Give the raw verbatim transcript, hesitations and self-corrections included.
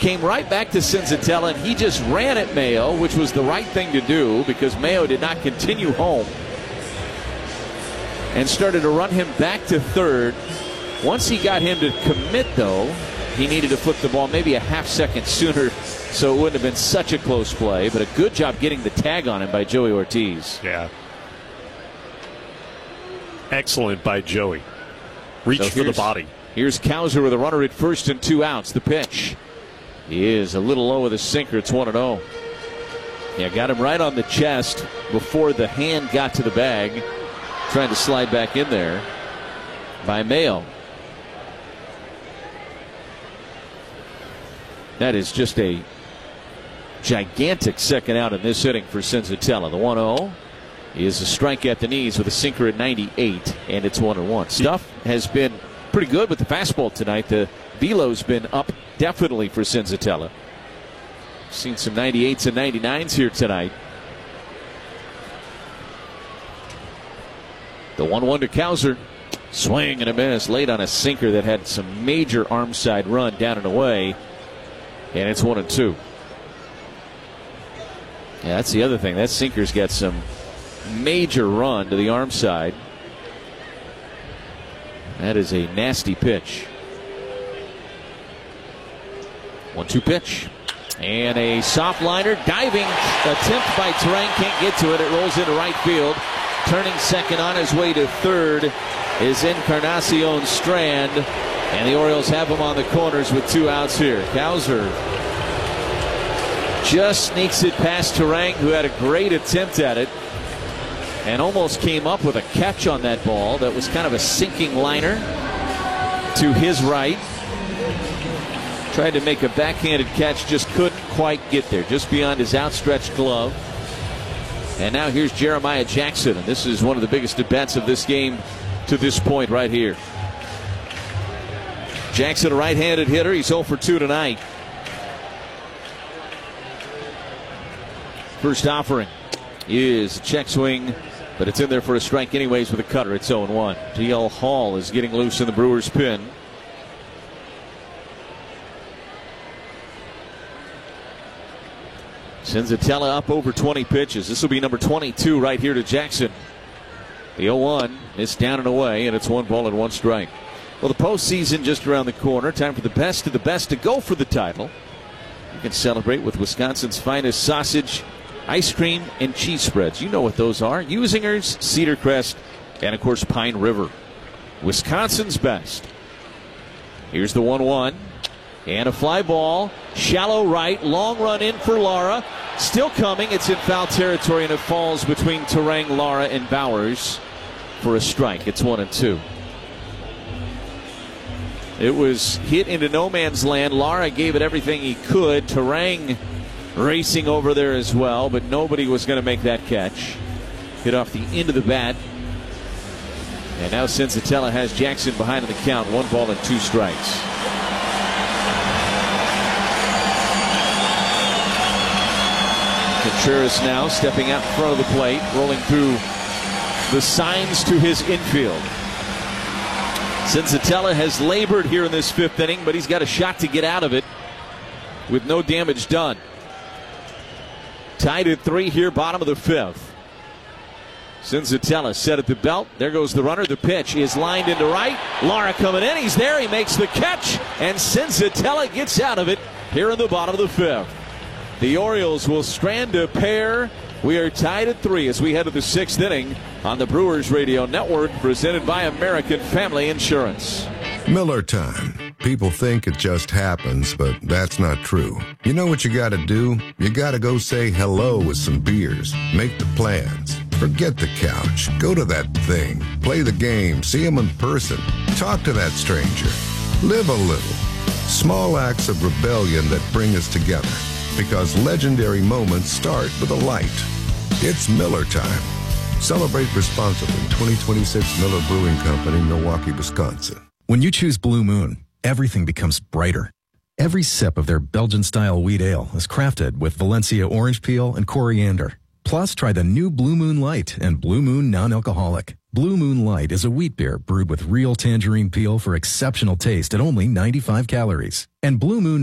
came right back to Senzatella, and he just ran at Mayo, which was the right thing to do because Mayo did not continue home, and started to run him back to third. Once he got him to commit, though, he needed to flip the ball maybe a half second sooner, so it wouldn't have been such a close play. But a good job getting the tag on him by Joey Ortiz. Yeah. Excellent by Joey. Reach so for the body. Here's Cowser with a runner at first and two outs. The pitch is a little low with a sinker. It's one and oh. Yeah, got him right on the chest before the hand got to the bag. Trying to slide back in there by Mayo. That is just a gigantic second out in this inning for Senzatella. The one oh is a strike at the knees with a sinker at ninety-eight, and it's one and one. Stuff has been pretty good with the fastball tonight. The velo's been up definitely for Senzatella. Seen some ninety-eights and ninety-nines here tonight. The one one to Cowser. Swing and a miss late on a sinker that had some major arm side run down and away. And it's one and two. Yeah, that's the other thing. That sinker's got some major run to the arm side. That is a nasty pitch. one two pitch. And a soft liner. Diving attempt by Turang. Can't get to it. It rolls into right field. Turning second on his way to third is Encarnacion Strand. And the Orioles have him on the corners with two outs here. Cowser just sneaks it past Turang, who had a great attempt at it and almost came up with a catch on that ball. That was kind of a sinking liner to his right. Tried to make a backhanded catch, just couldn't quite get there, just beyond his outstretched glove. And now here's Jeremiah Jackson, and this is one of the biggest at-bats of this game to this point right here. Jackson, a right-handed hitter. He's oh for two tonight. First offering is a check swing, but it's in there for a strike anyways with a cutter. It's oh and one. D L Hall is getting loose in the Brewers' pen. Senzatella up over twenty pitches. This will be number twenty-two right here to Jackson. The oh one is down and away, and it's one ball and one strike. Well, the postseason just around the corner. Time for the best of the best to go for the title. You can celebrate with Wisconsin's finest sausage, ice cream, and cheese spreads. You know what those are. Usinger's, Cedar Crest, and, of course, Pine River. Wisconsin's best. Here's the one one. And a fly ball. Shallow right. Long run in for Lara. Still coming. It's in foul territory, and it falls between Turang, Lara, and Bowers for a strike. It's one and two. It was hit into no man's land. Lara gave it everything he could. Turang racing over there as well, but nobody was going to make that catch. Hit off the end of the bat. And now Senzatella has Jackson behind in the count. One ball and two strikes. Contreras now stepping out in front of the plate, rolling through the signs to his infield. Senzatella has labored here in this fifth inning, but he's got a shot to get out of it with no damage done. Tied at three here, bottom of the fifth. Senzatella set at the belt. There goes the runner. The pitch is lined into right. Lara coming in. He's there. He makes the catch, and Senzatella gets out of it here in the bottom of the fifth. The Orioles will strand a pair. We are tied at three as we head to the sixth inning on the Brewers Radio Network, presented by American Family Insurance. Miller time. People think it just happens, but that's not true. You know what you gotta do? You gotta go say hello with some beers. Make the plans. Forget the couch. Go to that thing. Play the game. See them in person. Talk to that stranger. Live a little. Small acts of rebellion that bring us together. Because legendary moments start with a light. It's Miller time. Celebrate responsibly. twenty twenty-six Miller Brewing Company, Milwaukee, Wisconsin. When you choose Blue Moon, everything becomes brighter. Every sip of their Belgian-style wheat ale is crafted with Valencia orange peel and coriander. Plus, try the new Blue Moon Light and Blue Moon Non-Alcoholic. Blue Moon Light is a wheat beer brewed with real tangerine peel for exceptional taste at only ninety-five calories. And Blue Moon